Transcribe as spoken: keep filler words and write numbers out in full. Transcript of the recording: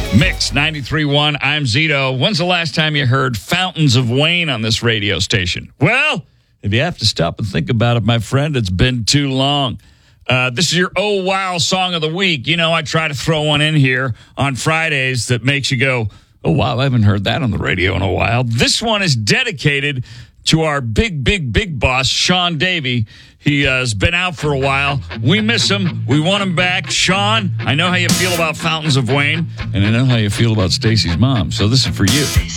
Mix ninety-three point one, I'm Zito. When's the last time you heard Fountains of Wayne on this radio station? Well, if you have to stop and think about it, my friend, it's been too long. Uh, this is your Oh Wow Song of the Week. You know, I try to throw one in here on Fridays that makes you go, oh, wow, I haven't heard that on the radio in a while. This one is dedicated to our big, big, big boss, Sean Davey. He uh, has been out for a while. We miss him. We want him back. Sean, I know how you feel about Fountains of Wayne, and I know how you feel about Stacy's mom. So this is for you.